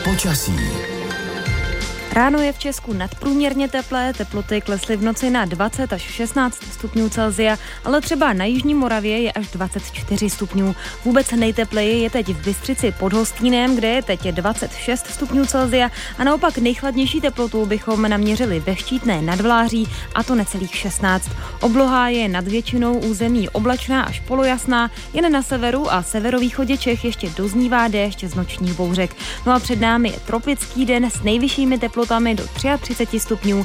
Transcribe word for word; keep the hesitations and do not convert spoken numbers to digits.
Počasí. Ráno je v Česku nadprůměrně teplé, teploty klesly v noci na dvacet až šestnáct stupňů Celsia, ale třeba na jižní Moravě je až dvacet čtyři stupňů. Vůbec nejtepleji je teď v Bystřici pod Hostýnem, kde je teď dvacet šest stupňů Celsia a naopak nejchladnější teplotu bychom naměřili ve Štítné nad Vláří, a to necelých šestnáct. Obloha je nad většinou území oblačná až polojasná, jen na severu a severovýchodě Čech ještě doznívá déšť z nočních bouřek. No a před námi je tropický den s nejvyššími teplotami do třiatřicet stupňů